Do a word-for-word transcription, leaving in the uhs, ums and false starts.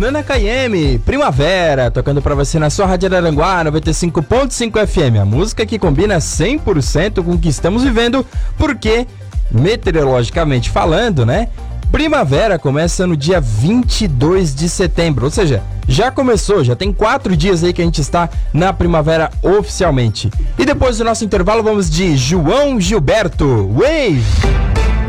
Nana K M, Primavera, tocando pra você na sua Rádio Araranguá, noventa e cinco ponto cinco F M. A música que combina cem por cento com o que estamos vivendo, porque, meteorologicamente falando, né? Primavera começa no dia vinte e dois de setembro, ou seja, já começou, já tem quatro dias aí que a gente está na primavera oficialmente. E depois do nosso intervalo vamos de João Gilberto, Wave!